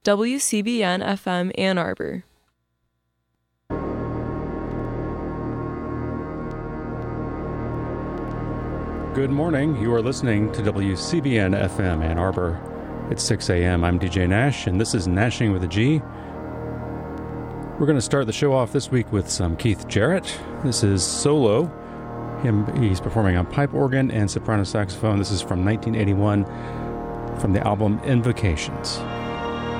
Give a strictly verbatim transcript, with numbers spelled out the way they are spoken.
W C B N F M Ann Arbor. Good morning. You are listening to W C B N F M Ann Arbor. It's six a.m. I'm D J Nash, and this is Nashing with a G. We're going to start the show off this week with some Keith Jarrett. This is solo. Him, he's performing on pipe organ and soprano saxophone. This is from nineteen eighty-one from the album Invocations.